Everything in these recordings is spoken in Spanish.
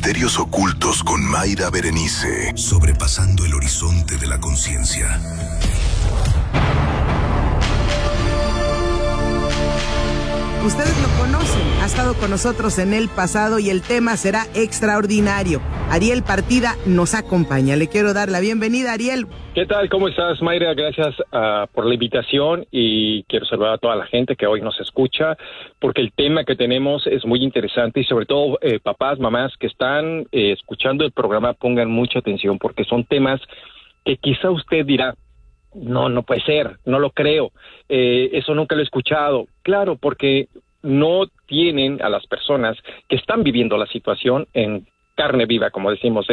Misterios ocultos con Mayra Berenice. Sobrepasando el horizonte de la conciencia. Ustedes lo conocen, ha estado con nosotros en el pasado y el tema será extraordinario. Ariel Partida nos acompaña. Le quiero dar la bienvenida, Ariel. ¿Qué tal? ¿Cómo estás, Mayra? Gracias por la invitación y quiero saludar a toda la gente que hoy nos escucha porque el tema que tenemos es muy interesante y sobre todo papás, mamás que están escuchando el programa pongan mucha atención porque son temas que quizá usted dirá, no puede ser, no lo creo, eso nunca lo he escuchado. Claro, porque no tienen a las personas que están viviendo la situación en carne viva, como decimos,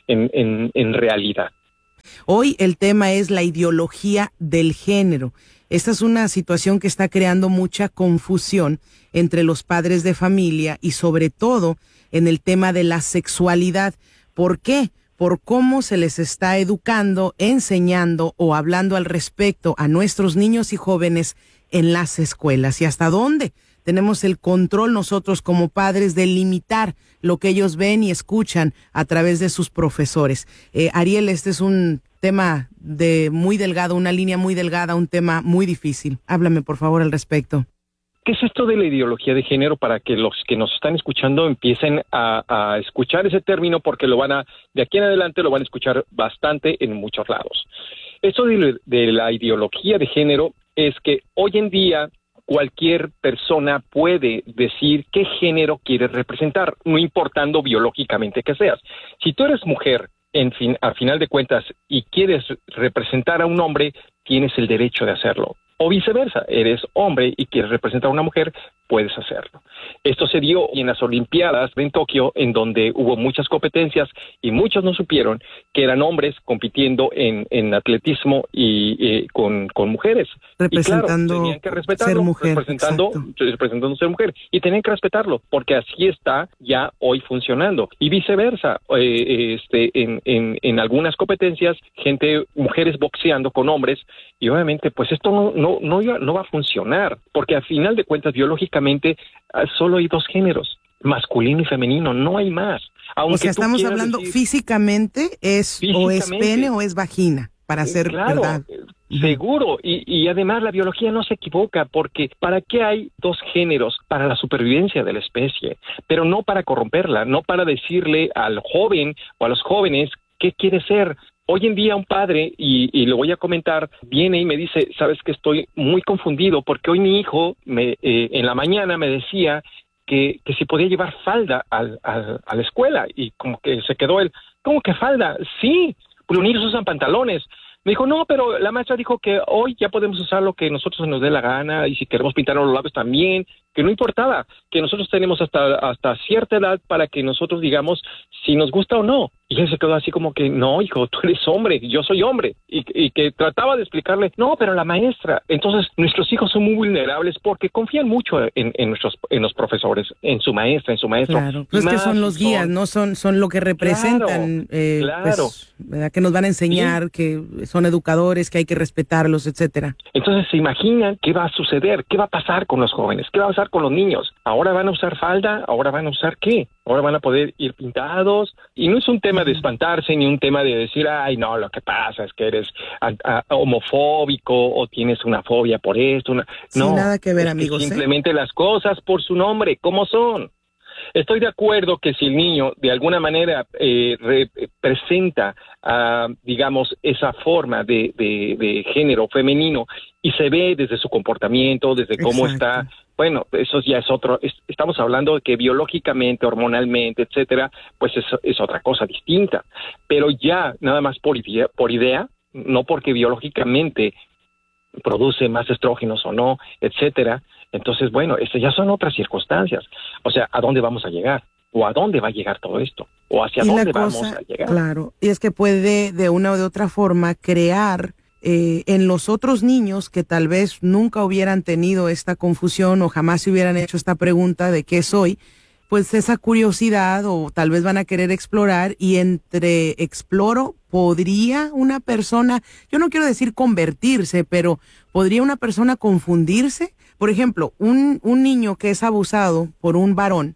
en realidad. Hoy el tema es la ideología del género. Esta es una situación que está creando mucha confusión entre los padres de familia y sobre todo en el tema de la sexualidad. ¿Por qué? Por cómo se les está educando, enseñando o hablando al respecto a nuestros niños y jóvenes en las escuelas y hasta dónde tenemos el control nosotros como padres de limitar lo que ellos ven y escuchan a través de sus profesores. Ariel, este es un tema muy delgado, una línea muy delgada, un tema muy difícil. Háblame por favor al respecto. ¿Qué es esto de la ideología de género para que los que nos están escuchando empiecen a escuchar ese término porque de aquí en adelante lo van a escuchar bastante en muchos lados? Esto de la ideología de género es que hoy en día cualquier persona puede decir qué género quiere representar, no importando biológicamente que seas. Si tú eres mujer, a final de cuentas, y quieres representar a un hombre, tienes el derecho de hacerlo. O viceversa, eres hombre y quieres representar a una mujer, puedes hacerlo. Esto se dio en las Olimpiadas en Tokio, en donde hubo muchas competencias y muchos no supieron que eran hombres compitiendo en atletismo y con mujeres. Representando y claro, tenían que respetarlo, ser mujer, representando ser mujer. Y tenían que respetarlo, porque así está ya hoy funcionando. Y viceversa, en algunas competencias, mujeres boxeando con hombres, y obviamente pues esto no va a funcionar, porque al final de cuentas biológicamente solo hay dos géneros, masculino y femenino, no hay más. Aunque o sea, estamos hablando físicamente, o es pene o es vagina, para ser claro, verdad. Seguro, y además la biología no se equivoca, porque ¿para qué hay dos géneros? Para la supervivencia de la especie, pero no para corromperla, no para decirle al joven o a los jóvenes qué quiere ser. Hoy en día un padre, y lo voy a comentar, viene y me dice, sabes que estoy muy confundido porque hoy mi hijo en la mañana me decía que si podía llevar falda a la escuela, y como que se quedó él, ¿cómo que falda? Sí, los niños usan pantalones. Me dijo, no, pero la maestra dijo que hoy ya podemos usar lo que nosotros nos dé la gana y si queremos pintarnos los labios también, que no importaba, que nosotros tenemos hasta cierta edad para que nosotros digamos si nos gusta o no. Y él se quedó así como que, no, hijo, tú eres hombre, yo soy hombre. Y que trataba de explicarle, no, pero la maestra. Entonces, nuestros hijos son muy vulnerables porque confían mucho en los profesores, en su maestra, en su maestro. Claro, pues es que son los guías, ¿no? Son lo que representan, claro. Pues, ¿verdad? Que nos van a enseñar, sí, que son educadores, que hay que respetarlos, etcétera. Entonces, se imaginan qué va a suceder, qué va a pasar con los jóvenes, qué va a pasar con los niños. Ahora van a usar falda, ahora van a usar ¿qué? Ahora van a poder ir pintados, y no es un tema de espantarse, ni un tema de decir, ay, no, lo que pasa es que eres homofóbico, o tienes una fobia por esto. No, sin nada que ver, amigos. Simplemente las cosas por su nombre, ¿cómo son? Estoy de acuerdo que si el niño de alguna manera presenta, digamos, esa forma de género femenino y se ve desde su comportamiento, desde cómo está, bueno, eso ya es otro, estamos hablando de que biológicamente, hormonalmente, etcétera, pues es otra cosa distinta. Pero ya, nada más por idea, no porque biológicamente produce más estrógenos o no, etcétera. Entonces, bueno, ya son otras circunstancias. O sea, ¿a dónde vamos a llegar? ¿O a dónde va a llegar todo esto? ¿O hacia dónde vamos a llegar? Claro, y es que puede de una o de otra forma crear en los otros niños que tal vez nunca hubieran tenido esta confusión o jamás se hubieran hecho esta pregunta de qué soy, pues esa curiosidad o tal vez van a querer explorar y entre exploro, ¿podría una persona, yo no quiero decir convertirse, pero podría una persona confundirse? Por ejemplo, un niño que es abusado por un varón,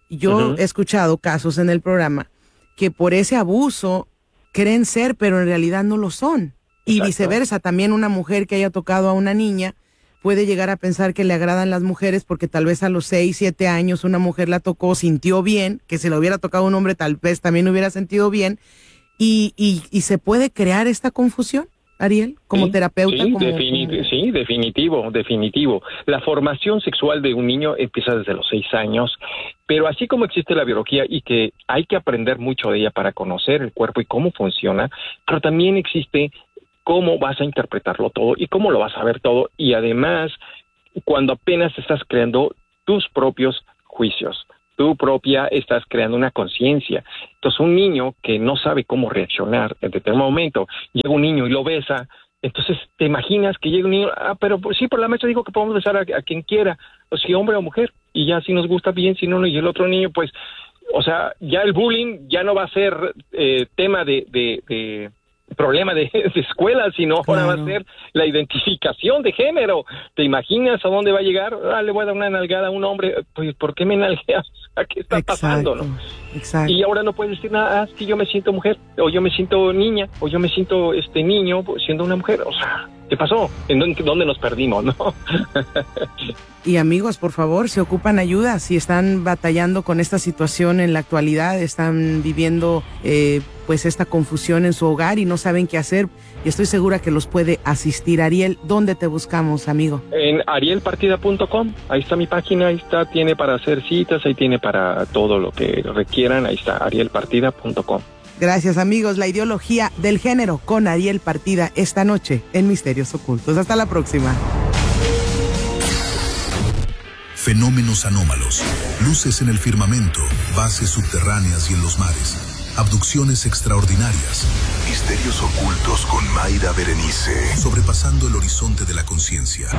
Yo he escuchado casos en el programa que por ese abuso creen ser, pero en realidad no lo son. Y viceversa, también una mujer que haya tocado a una niña puede llegar a pensar que le agradan las mujeres porque tal vez a los 6, 7 años una mujer la tocó, sintió bien, que se lo hubiera tocado un hombre tal vez también hubiera sentido bien, y se puede crear esta confusión, Ariel, como terapeuta. Sí, definitivo. La formación sexual de un niño empieza desde los 6 años, pero así como existe la biología y que hay que aprender mucho de ella para conocer el cuerpo y cómo funciona, pero también existe cómo vas a interpretarlo todo y cómo lo vas a ver todo, y además cuando apenas estás creando tus propios juicios, estás creando una conciencia. Entonces un niño que no sabe cómo reaccionar en determinado momento, llega un niño y lo besa, entonces te imaginas que llega un niño, pero sí, por la maestra dijo que podemos besar a quien quiera, o si hombre o mujer, y ya si nos gusta bien, si no, y el otro niño, pues, o sea, ya el bullying ya no va a ser tema de problema de escuela, sino ahora va a ser la identificación de género. ¿Te imaginas a dónde va a llegar? Le voy a dar una nalgada a un hombre. Pues, ¿por qué me nalgueas? ¿A qué está pasando, no? Exacto. Y ahora no puedes decir nada, es que yo me siento mujer, o yo me siento niña, o yo me siento niño siendo una mujer. O sea, ¿qué pasó? ¿En dónde nos perdimos, no? Y amigos, por favor, se ocupan ayuda si están batallando con esta situación en la actualidad, están viviendo pues esta confusión en su hogar y no saben qué hacer. Y estoy segura que los puede asistir. Ariel, ¿dónde te buscamos, amigo? En arielpartida.com, ahí está mi página, ahí está, tiene para hacer citas, ahí tiene para todo lo que requieran, ahí está, arielpartida.com. Gracias, amigos. La ideología del género con Ariel Partida esta noche en Misterios Ocultos. Hasta la próxima. Fenómenos anómalos, luces en el firmamento, bases subterráneas y en los mares, abducciones extraordinarias, misterios ocultos con Mayra Berenice, sobrepasando el horizonte de la conciencia.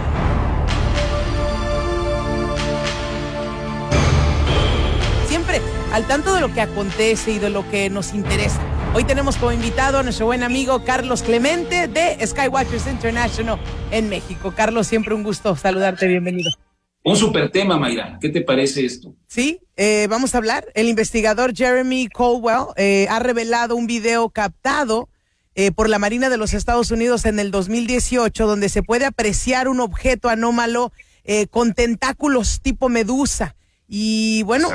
Siempre al tanto de lo que acontece y de lo que nos interesa. Hoy tenemos como invitado a nuestro buen amigo Carlos Clemente de Skywatchers International en México. Carlos, siempre un gusto saludarte, bienvenido. Un súper tema, Mayra. ¿Qué te parece esto? Sí, vamos a hablar. El investigador Jeremy Colwell ha revelado un video captado por la Marina de los Estados Unidos en el 2018, donde se puede apreciar un objeto anómalo con tentáculos tipo medusa. Y bueno,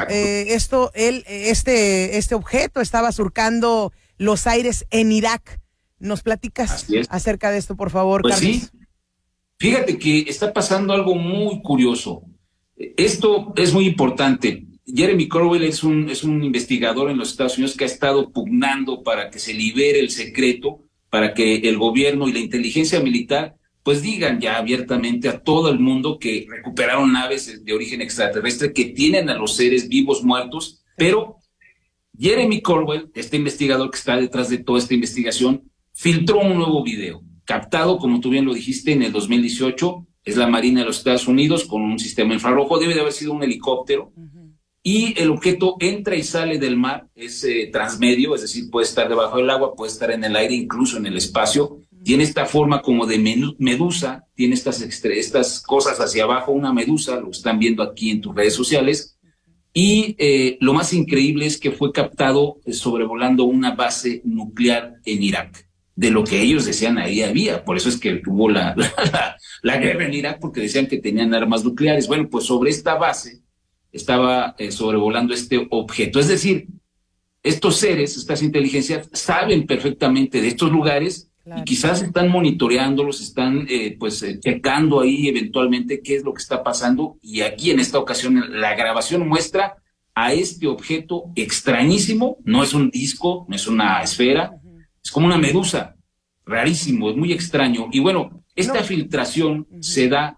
este objeto estaba surcando los aires en Irak. ¿Nos platicas acerca de esto, por favor, pues Carlos? Sí. Fíjate que está pasando algo muy curioso. Esto es muy importante. Jeremy Colwell es un investigador en los Estados Unidos que ha estado pugnando para que se libere el secreto, para que el gobierno y la inteligencia militar pues digan ya abiertamente a todo el mundo que recuperaron naves de origen extraterrestre que tienen a los seres vivos muertos. Pero Jeremy Colwell, este investigador que está detrás de toda esta investigación, filtró un nuevo video captado, como tú bien lo dijiste, en el 2018, es la Marina de los Estados Unidos con un sistema infrarrojo, debe de haber sido un helicóptero, y el objeto entra y sale del mar, es transmedio, es decir, puede estar debajo del agua, puede estar en el aire, incluso en el espacio, tiene esta forma como de medusa, tiene estas cosas hacia abajo, una medusa, lo están viendo aquí en tus redes sociales, y lo más increíble es que fue captado sobrevolando una base nuclear en Irak. De lo que ellos decían ahí había, por eso es que hubo la guerra en Irak, porque decían que tenían armas nucleares. Bueno, pues sobre esta base estaba sobrevolando este objeto, es decir, estos seres, estas inteligencias saben perfectamente de estos lugares, claro, y quizás están monitoreándolos, están checando ahí eventualmente qué es lo que está pasando, y aquí en esta ocasión la grabación muestra a este objeto extrañísimo, no es un disco, no es una esfera, es como una medusa, rarísimo, es muy extraño. Y bueno, esta filtración se da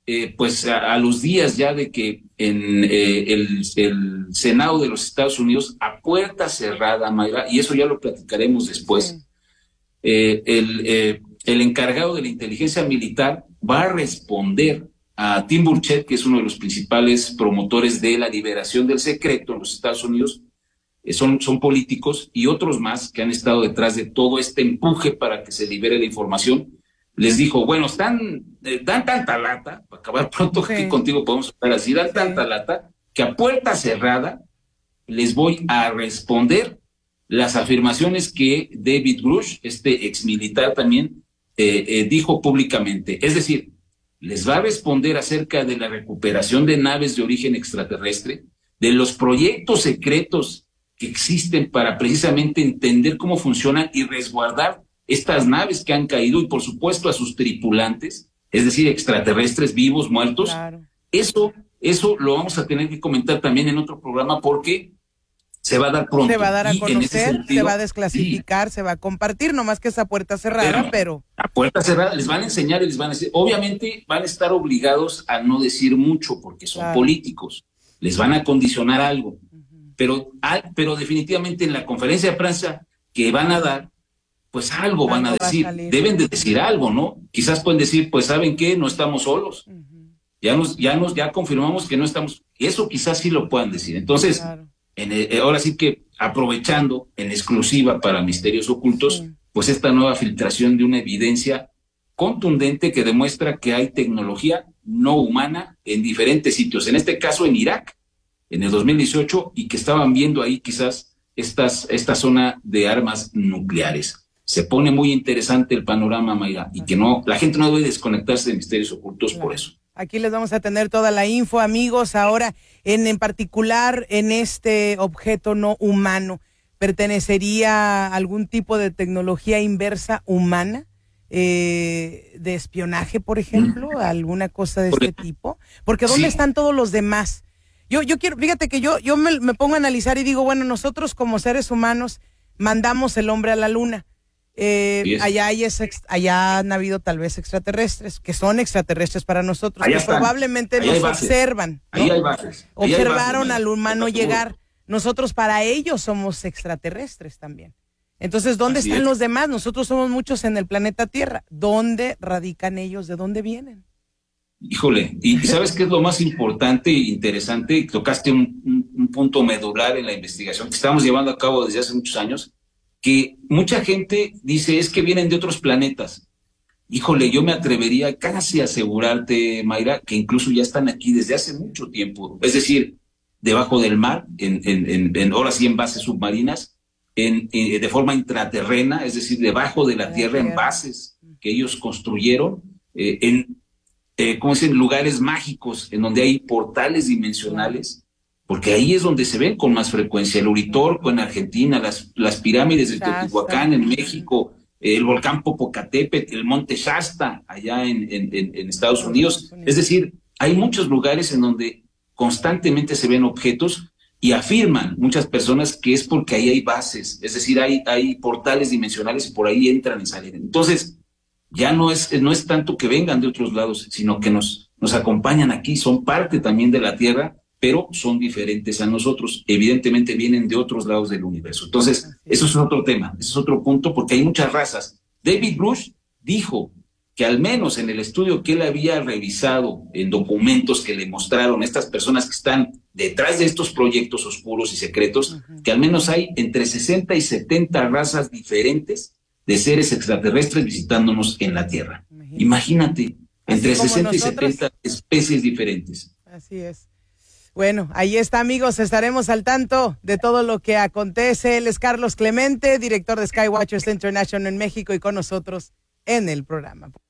a los días ya de que en el Senado de los Estados Unidos, a puerta cerrada, Mayra, y eso ya lo platicaremos después, el encargado de la inteligencia militar va a responder a Tim Burchett, que es uno de los principales promotores de la liberación del secreto en los Estados Unidos. Son políticos y otros más que han estado detrás de todo este empuje para que se libere la información. Les dijo, bueno, dan tanta lata, para acabar pronto, que contigo podemos hablar así, dan tanta lata, que a puerta cerrada les voy a responder las afirmaciones que David Grush, este exmilitar también, dijo públicamente. Es decir, les va a responder acerca de la recuperación de naves de origen extraterrestre, de los proyectos secretos que existen para precisamente entender cómo funcionan y resguardar estas naves que han caído y por supuesto a sus tripulantes, es decir, extraterrestres vivos, muertos. Claro. Eso lo vamos a tener que comentar también en otro programa porque se va a dar pronto. Se va a dar a conocer, sentido, se va a desclasificar, sí, se va a compartir, nomás que esa puerta cerrada, pero... A puerta cerrada les van a enseñar y les van a decir, obviamente van a estar obligados a no decir mucho porque son políticos, les van a condicionar algo, pero definitivamente en la conferencia de prensa que van a dar, pues algo van a decir, deben de decir algo, ¿no? Quizás pueden decir, pues ¿saben qué? No estamos solos, ya confirmamos que no estamos, eso quizás sí lo puedan decir, entonces... Claro. Ahora sí que aprovechando en exclusiva para Misterios Ocultos, pues esta nueva filtración de una evidencia contundente que demuestra que hay tecnología no humana en diferentes sitios, en este caso en Irak, en el 2018, y que estaban viendo ahí quizás esta zona de armas nucleares. Se pone muy interesante el panorama, Mayra, y que la gente no debe desconectarse de Misterios Ocultos por eso. Aquí les vamos a tener toda la info, amigos. Ahora, en particular, en este objeto no humano, ¿pertenecería a algún tipo de tecnología inversa humana? ¿De espionaje, por ejemplo? ¿Alguna cosa de este tipo? Porque ¿dónde están todos los demás? Yo quiero, fíjate que yo me pongo a analizar y digo, bueno, nosotros como seres humanos mandamos el hombre a la luna. Allá han habido tal vez extraterrestres, que son extraterrestres para nosotros, que probablemente nos observan, ¿no? Ahí hay bases. Observaron al humano llegar. Nosotros para ellos somos extraterrestres también. Entonces, ¿dónde están los demás? Nosotros somos muchos en el planeta Tierra. ¿Dónde radican ellos? ¿De dónde vienen? Híjole, y ¿sabes qué es lo más importante e interesante? Tocaste un punto medular en la investigación que estamos llevando a cabo desde hace muchos años, que mucha gente dice es que vienen de otros planetas. Híjole, yo me atrevería casi a asegurarte, Mayra, que incluso ya están aquí desde hace mucho tiempo. Es decir, debajo del mar, ahora sí en bases submarinas, de forma intraterrena, es decir, debajo de la tierra, en bases que ellos construyeron, ¿cómo dicen? Lugares mágicos, en donde hay portales dimensionales. Porque ahí es donde se ven con más frecuencia el Uritorco en Argentina, las pirámides de Teotihuacán en México, el volcán Popocatépetl, el monte Shasta allá en Estados Unidos. Es decir, hay muchos lugares en donde constantemente se ven objetos y afirman muchas personas que es porque ahí hay bases, es decir, hay portales dimensionales y por ahí entran y salen. Entonces, ya no es tanto que vengan de otros lados, sino que nos acompañan aquí, son parte también de la Tierra, pero son diferentes a nosotros. Evidentemente vienen de otros lados del universo. Entonces, eso es otro tema, eso es otro punto, porque hay muchas razas. David Grush dijo que al menos en el estudio que él había revisado, en documentos que le mostraron estas personas que están detrás de estos proyectos oscuros y secretos, que al menos hay entre 60 y 70 razas diferentes de seres extraterrestres visitándonos en la Tierra. Imagínate, entre 60 y 70 especies diferentes. Así es. Bueno, ahí está, amigos, estaremos al tanto de todo lo que acontece. Él es Carlos Clemente, director de Skywatchers International en México y con nosotros en el programa.